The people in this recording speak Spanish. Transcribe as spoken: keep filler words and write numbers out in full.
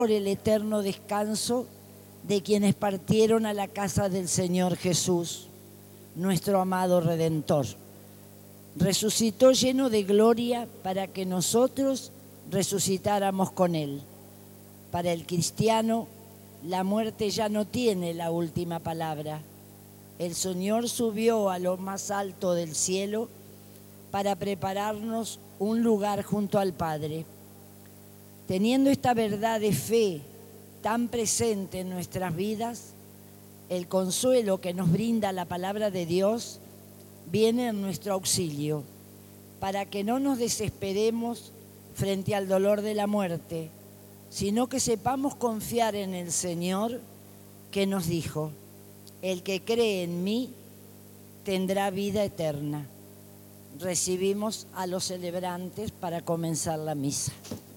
por el eterno descanso de quienes partieron a la casa del Señor Jesús, nuestro amado Redentor. Resucitó lleno de gloria para que nosotros resucitáramos con Él. Para el cristiano, la muerte ya no tiene la última palabra. El Señor subió a lo más alto del cielo para prepararnos un lugar junto al Padre. Teniendo esta verdad de fe tan presente en nuestras vidas, el consuelo que nos brinda la palabra de Dios viene en nuestro auxilio, para que no nos desesperemos frente al dolor de la muerte, sino que sepamos confiar en el Señor, que nos dijo: el que cree en mí tendrá vida eterna. Recibimos a los celebrantes para comenzar la misa.